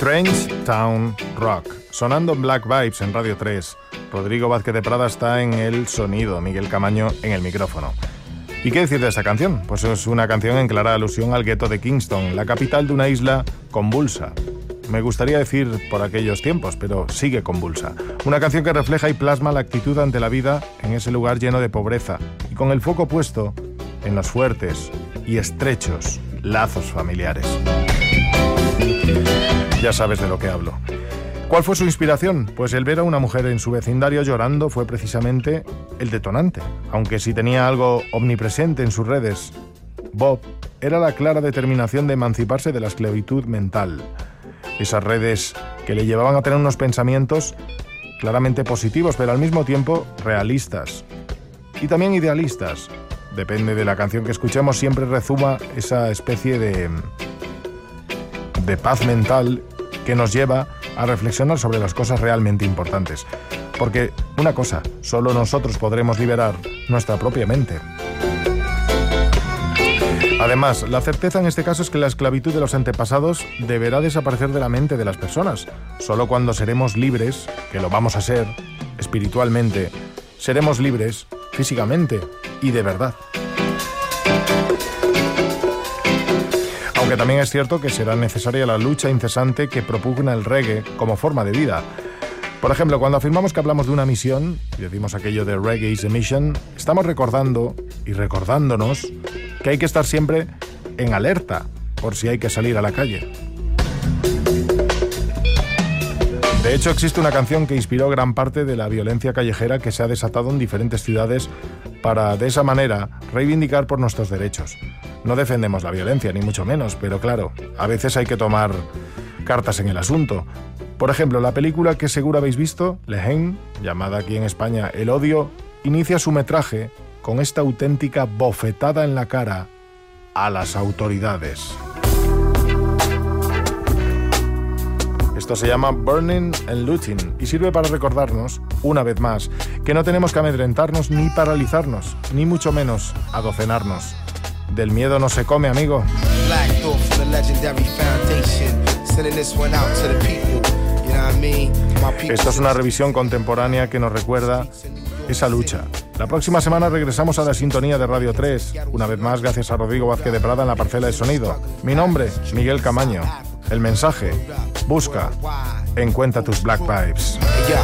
Grange Town Rock, sonando en Black Vibes en Radio 3. Rodrigo Vázquez de Prada está en el sonido, Miguel Camaño en el micrófono. ¿Y qué decir de esta canción? Pues es una canción en clara alusión al gueto de Kingston, la capital de una isla convulsa. Me gustaría decir por aquellos tiempos, pero sigue convulsa. Una canción que refleja y plasma la actitud ante la vida en ese lugar lleno de pobreza y con el foco puesto en los fuertes y estrechos lazos familiares. Ya sabes de lo que hablo. ¿Cuál fue su inspiración? Pues el ver a una mujer en su vecindario llorando fue precisamente el detonante. Aunque sí tenía algo omnipresente en sus redes, Bob era la clara determinación de emanciparse de la esclavitud mental. Esas redes que le llevaban a tener unos pensamientos claramente positivos, pero al mismo tiempo realistas. Y también idealistas. Depende de la canción que escuchemos, siempre rezuma esa especie de paz mental que nos lleva a reflexionar sobre las cosas realmente importantes. Porque una cosa, solo nosotros podremos liberar nuestra propia mente. Además, la certeza en este caso es que la esclavitud de los antepasados deberá desaparecer de la mente de las personas. Solo cuando seremos libres, que lo vamos a ser, espiritualmente, seremos libres físicamente y de verdad. Aunque también es cierto que será necesaria la lucha incesante que propugna el reggae como forma de vida. Por ejemplo, cuando afirmamos que hablamos de una misión, y decimos aquello de Reggae is a Mission, estamos recordando y recordándonos que hay que estar siempre en alerta por si hay que salir a la calle. De hecho, existe una canción que inspiró gran parte de la violencia callejera que se ha desatado en diferentes ciudades para, de esa manera, reivindicar por nuestros derechos. No defendemos la violencia, ni mucho menos, pero claro, a veces hay que tomar cartas en el asunto. Por ejemplo, la película que seguro habéis visto, Le Haine, llamada aquí en España El Odio, inicia su metraje con esta auténtica bofetada en la cara a las autoridades. Esto se llama Burning and Looting y sirve para recordarnos, una vez más, que no tenemos que amedrentarnos ni paralizarnos, ni mucho menos adocenarnos. Del miedo no se come, amigo. Esto es una revisión contemporánea que nos recuerda esa lucha. La próxima semana regresamos a la sintonía de Radio 3. Una vez más, gracias a Rodrigo Vázquez de Prada en la parcela de sonido. Mi nombre, Miguel Camaño. El mensaje: busca, encuentra tus Black Vibes.